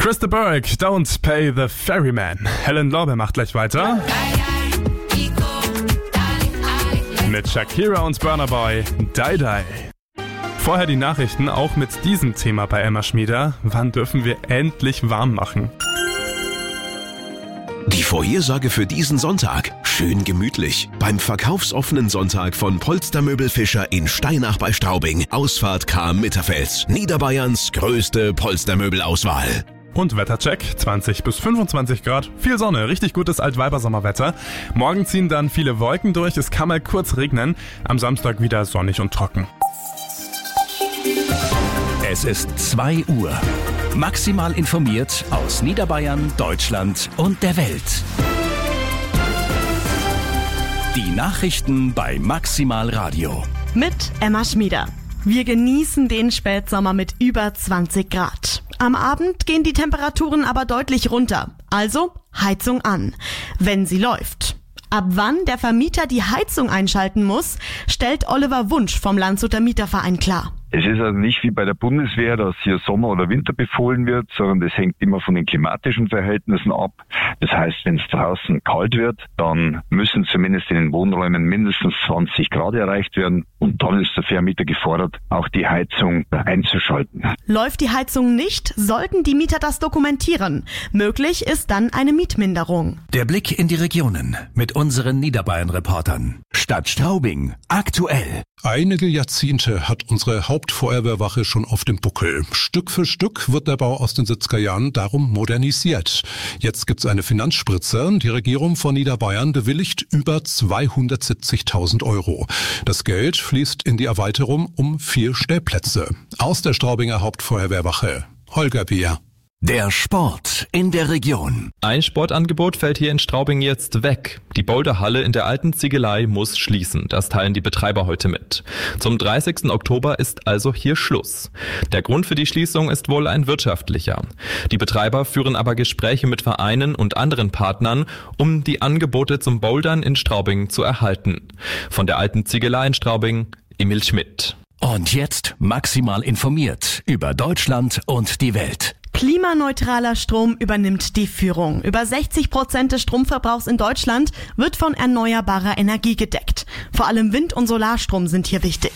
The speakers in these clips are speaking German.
Krista Burke, Don't Pay the Ferryman. Helen Lorbe macht gleich weiter. Mit Shakira und Burna Boy, Die Die. Vorher die Nachrichten, auch mit diesem Thema bei Emma Schmieder. Wann dürfen wir endlich warm machen? Die Vorhersage für diesen Sonntag. Schön gemütlich. Beim verkaufsoffenen Sonntag von Polstermöbel Fischer in Steinach bei Straubing. Ausfahrt Cham-Mitterfels. Niederbayerns größte Polstermöbelauswahl. Und Wettercheck, 20 bis 25 Grad, viel Sonne, richtig gutes Altweibersommerwetter. Morgen ziehen dann viele Wolken durch, es kann mal kurz regnen. Am Samstag wieder sonnig und trocken. Es ist 2 Uhr. Maximal informiert aus Niederbayern, Deutschland und der Welt. Die Nachrichten bei Maximal Radio. Mit Emma Schmieder. Wir genießen den Spätsommer mit über 20 Grad. Am Abend gehen die Temperaturen aber deutlich runter. Also Heizung an, wenn sie läuft. Ab wann der Vermieter die Heizung einschalten muss, stellt Oliver Wunsch vom Landshuter Mieterverein klar. Es ist also nicht wie bei der Bundeswehr, dass hier Sommer oder Winter befohlen wird, sondern das hängt immer von den klimatischen Verhältnissen ab. Das heißt, wenn es draußen kalt wird, dann müssen zumindest in den Wohnräumen mindestens 20 Grad erreicht werden und dann ist der Vermieter gefordert, auch die Heizung einzuschalten. Läuft die Heizung nicht, sollten die Mieter das dokumentieren. Möglich ist dann eine Mietminderung. Der Blick in die Regionen mit unseren Niederbayern-Reportern. Stadt Straubing, aktuell. Einige Jahrzehnte hat unsere Hauptfeuerwehrwache schon auf dem Buckel. Stück für Stück wird der Bau aus den 70er Jahren darum modernisiert. Jetzt gibt's eine Finanzspritze. Die Regierung von Niederbayern bewilligt über 270.000 €. Das Geld fließt in die Erweiterung um 4 Stellplätze. Aus der Straubinger Hauptfeuerwehrwache, Holger Bier. Der Sport in der Region. Ein Sportangebot fällt hier in Straubing jetzt weg. Die Boulderhalle in der alten Ziegelei muss schließen. Das teilen die Betreiber heute mit. Zum 30. Oktober ist also hier Schluss. Der Grund für die Schließung ist wohl ein wirtschaftlicher. Die Betreiber führen aber Gespräche mit Vereinen und anderen Partnern, um die Angebote zum Bouldern in Straubing zu erhalten. Von der alten Ziegelei in Straubing, Emil Schmidt. Und jetzt maximal informiert über Deutschland und die Welt. Klimaneutraler Strom übernimmt die Führung. Über 60% des Stromverbrauchs in Deutschland wird von erneuerbarer Energie gedeckt. Vor allem Wind- und Solarstrom sind hier wichtig.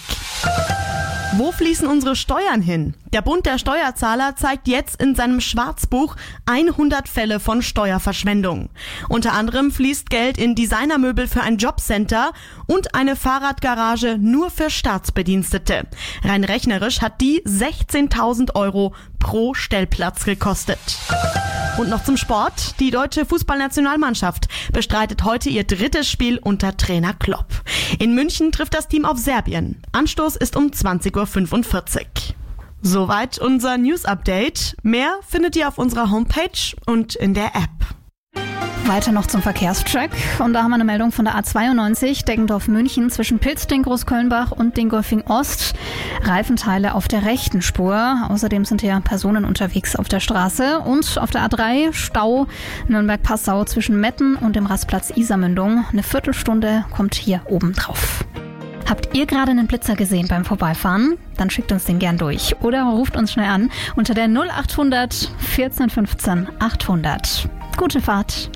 Wo fließen unsere Steuern hin? Der Bund der Steuerzahler zeigt jetzt in seinem Schwarzbuch 100 Fälle von Steuerverschwendung. Unter anderem fließt Geld in Designermöbel für ein Jobcenter und eine Fahrradgarage nur für Staatsbedienstete. Rein rechnerisch hat die 16.000 € pro Stellplatz gekostet. Und noch zum Sport. Die deutsche Fußballnationalmannschaft bestreitet heute ihr 3. Spiel unter Trainer Klopp. In München trifft das Team auf Serbien. Anstoß ist um 20.45 Uhr. Soweit unser News-Update. Mehr findet ihr auf unserer Homepage und in der App. Weiter noch zum Verkehrscheck. Und da haben wir eine Meldung von der A92 Deggendorf-München zwischen Pilzding-Großkölnbach und Dingolfing-Ost. Reifenteile auf der rechten Spur. Außerdem sind hier Personen unterwegs auf der Straße. Und auf der A3 Stau Nürnberg-Passau zwischen Metten und dem Rastplatz Isarmündung. Eine Viertelstunde kommt hier oben drauf. Habt ihr gerade einen Blitzer gesehen beim Vorbeifahren? Dann schickt uns den gern durch. Oder ruft uns schnell an unter der 0800 14 15 800. Gute Fahrt.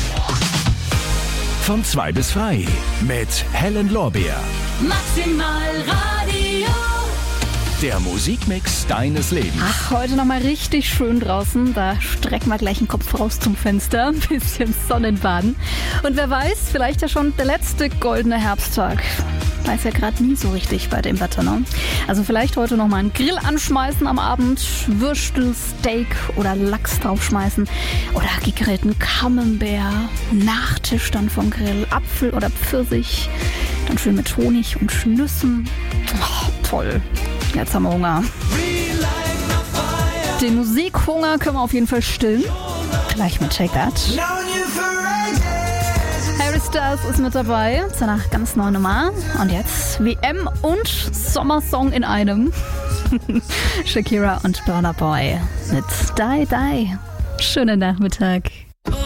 Von 2 bis frei mit Helen Lorbeer. Maximal Radio. Der Musikmix deines Lebens. Ach, heute nochmal richtig schön draußen. Da strecken wir gleich den Kopf raus zum Fenster. Ein bisschen Sonnenbaden. Und wer weiß, vielleicht ja schon der letzte goldene Herbsttag. Weiß ja gerade nie so richtig bei dem Wetter, ne? Also vielleicht heute nochmal einen Grill anschmeißen am Abend. Würstel, Steak oder Lachs draufschmeißen. Oder gegrillten Camembert. Nachtisch dann vom Grill. Apfel oder Pfirsich. Dann schön mit Honig und Nüssen. Oh, toll. Jetzt haben wir Hunger. Den Musikhunger können wir auf jeden Fall stillen. Gleich mit Take That. Harry Styles ist mit dabei zu einer ganz neuen Nummer. Und jetzt WM und Sommersong in einem. Shakira und Burna Boy mit Die Die. Schönen Nachmittag.